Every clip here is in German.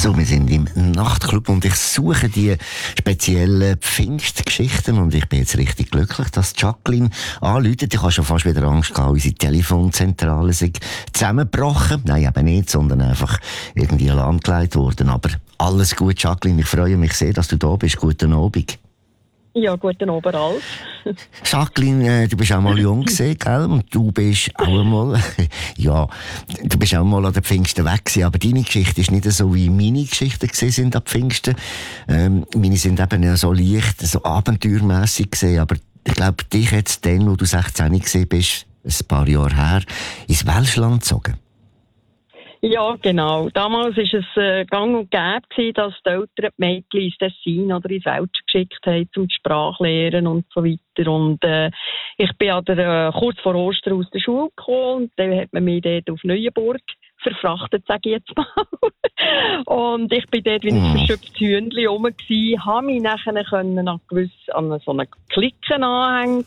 So, wir sind im Nachtclub und ich suche die speziellen Pfingstgeschichten und ich bin jetzt richtig glücklich, dass Jacqueline anruft. Ich habe schon fast wieder Angst gehabt, unsere Telefonzentrale sei zusammengebrochen. Nein, eben nicht, sondern einfach irgendwie lahmgelegt worden. Aber alles gut, Jacqueline. Ich freue mich sehr, dass du da bist. Guten Abend. Ja, guten Abend, Ralf. Jacqueline, du bist auch mal jung gewesen, gell? Und du bist auch einmal, ja, du bist auch mal an den Pfingsten weg gewesen, aber deine Geschichte ist nicht so, wie meine Geschichten sind an Pfingsten. Meine sind eben so leicht, so abenteuermässig gewesen, aber ich glaube, dich jetzt dann, wo du 16 gewesen bist, ein paar Jahre her, ins Welschland gezogen. Ja, genau. Damals war es gang und gäbe, dass die Eltern die Mädchen ins Tessin oder ins Welsch geschickt haben, um die Sprache lernen und so weiter. Und ich bin kurz vor Ostern aus der Schule gekommen und dann hat man mich dort auf Neuenburg verfrachtet, sage ich jetzt mal. Und ich bin dort wie ein verschöpftes Hühnchen rum gewesen, habe mich nachher an so eine Clique anhängen.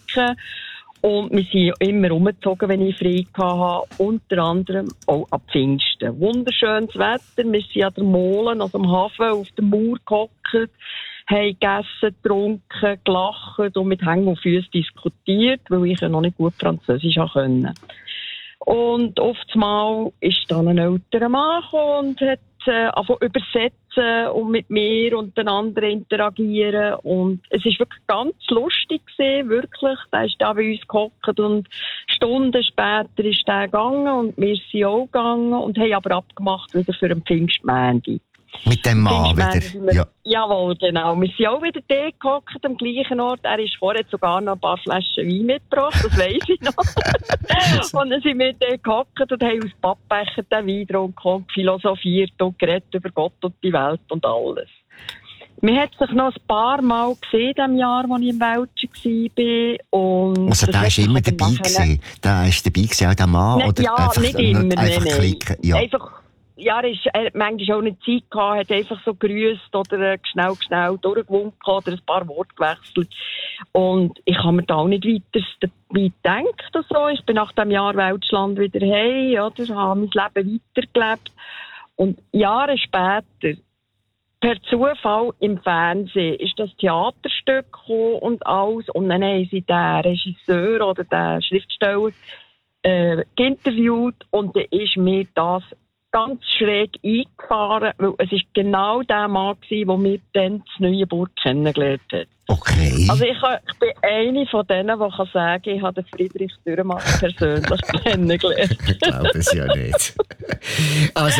Und wir sind immer rumgezogen, wenn ich frei hatte, unter anderem auch ab Pfingsten. Wunderschönes Wetter, wir sind an der Molen, also am Hafen, auf der Mauer gehockt, haben gegessen, getrunken, gelacht und mit Hängen und Füßen diskutiert, weil ich ja noch nicht gut Französisch konnte. Und oftmals ist dann ein älterer Mann gekommen und hat angefangen übersetzen und mit mir und den anderen interagieren. Und es war wirklich ganz lustig gewesen, wirklich. Der ist da bei uns gehockt und Stunden später ist der gegangen und wir sind auch gegangen und haben aber abgemacht wieder für den Pfingstmontag. Mit dem Mann wieder? Ja. Jawohl, genau. Wir sind auch wieder da gehockt am gleichen Ort. Er ist vorher sogar noch ein paar Flaschen Wein mitgebracht, das weiss ich noch. Und dann sind wir da gehockt und haben aus Pappbecher den Wein getrunken, philosophiert und geredet über Gott und die Welt und alles. Man hat sich noch ein paar Mal gesehen, im Jahr, als ich im Welschen war. Und also der war immer dabei gewesen? Der war dabei gewesen, auch der Mann? Nicht, oder ja, einfach, nicht immer, einfach klicken? Ja. Einfach, ja, er hat manchmal auch nicht Zeit gehabt, hat einfach so gegrüßt oder schnell durchgewunken oder ein paar Worte gewechselt. Und ich habe mir da auch nicht weiter dabei gedacht. So. Ich bin nach dem Jahr Welschland wieder heim, oder, habe mein Leben weitergelebt. Und Jahre später, per Zufall im Fernsehen, ist das Theaterstück gekommen und alles. Und dann haben sie den Regisseur oder den Schriftsteller geinterviewt und dann ist mir das ganz schräg eingefahren, weil es ist genau der Mann gewesen, der mir dann in Neuenburg kennengelernt hat. Okay. Also ich bin eine von denen, die kann sagen, ich habe den Friedrich Dürrenmatt persönlich kennengelernt. Ich glaube es ja nicht. Also,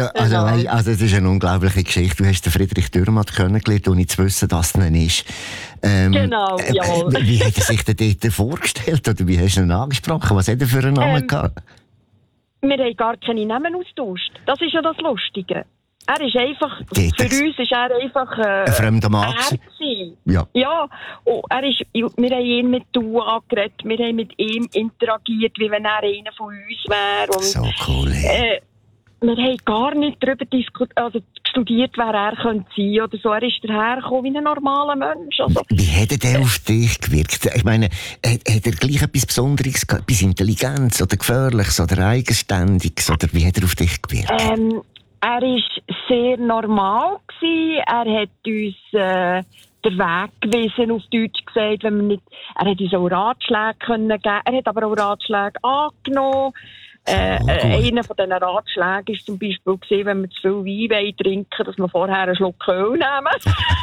es ist eine unglaubliche Geschichte. Du hast den Friedrich Dürrenmatt kennengelernt, ohne zu wissen, dass er ist. Genau, jawohl. Wie hat er sich denn dort vorgestellt? Oder wie hast du ihn angesprochen? Was hat er für einen Namen gehabt? Wir haben gar keine Namen austauscht. Das ist ja das Lustige. Er ist einfach, für uns ist er einfach ein fremder Mann. Ja. Ja, und wir haben ihn mit «du» angeredet, wir haben mit ihm interagiert, wie wenn er einer von uns wäre. Und, so cool. Wir haben gar nicht darüber studiert, wer er könnte sein oder so. Er ist dahergekommen wie ein normaler Mensch. Also, wie hat er auf dich gewirkt? Ich meine, hat er gleich etwas Besonderes gehabt, etwas Intelligenz oder Gefährliches oder Eigenständiges? Oder wie hat er auf dich gewirkt? Er war sehr normal gewesen. Er hat uns den Weg gewiesen, auf Deutsch gesagt. Wenn wir nicht, er hat uns auch Ratschläge geben. Er hat aber auch Ratschläge angenommen. Einer von diesen Ratschlägen war zum Beispiel gewesen, wenn wir zu viel Wein trinken, dass wir vorher einen Schluck Öl nehmen.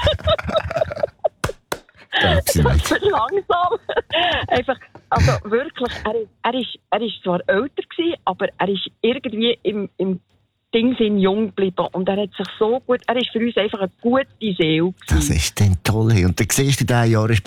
Das ist langsam. Einfach, also wirklich, er ist zwar älter gewesen, aber er ist irgendwie im Sinn jung geblieben. Und er hat sich so gut, er ist für uns einfach eine gute Seele gewesen. Das ist dann toll. Und dann siehst du den Jahre